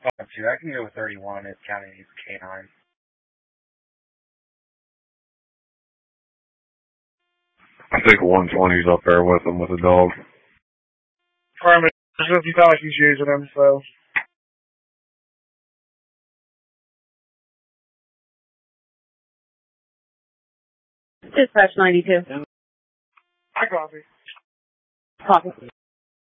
Two. I can go with 31 if county needs K9. I think 120's up there with him with a dog. Affirmative. If you sound like he's using him, so. Dispatch 92. I copy. Copy.